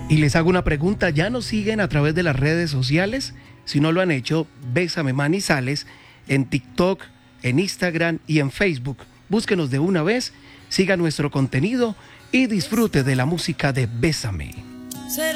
Y les hago una pregunta, ¿ya nos siguen a través de las redes sociales? Si no lo han hecho, Bésame Manizales en TikTok, en Instagram y en Facebook. Búsquenos de una vez, siga nuestro contenido y disfrute de la música de Bésame.